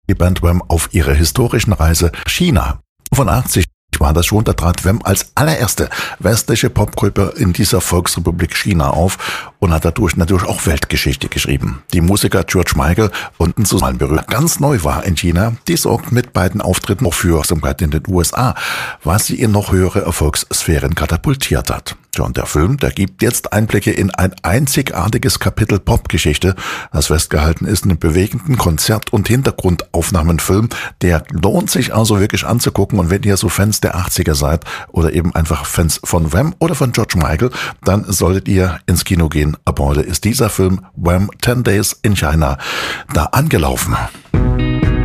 die Band Wham auf ihrer historischen Reise China. 85 war das schon, da trat Wham als allererste westliche Popgruppe in dieser Volksrepublik China auf und hat dadurch natürlich auch Weltgeschichte geschrieben. Die Musiker George Michael und ein Zusammenberührt ganz neu war in China, die sorgt mit beiden Auftritten auch für Aufmerksamkeit in den USA, was sie in noch höhere Erfolgssphären katapultiert hat. Ja, und der Film, der gibt jetzt Einblicke in ein einzigartiges Kapitel Popgeschichte, das festgehalten ist in einem bewegenden Konzert- und Hintergrundaufnahmenfilm. Der lohnt sich also wirklich anzugucken, und wenn ihr so Fans der 80er seid oder eben einfach Fans von Wham oder von George Michael, dann solltet ihr ins Kino gehen. Ab heute ist dieser Film Wham 10 Days in China da angelaufen.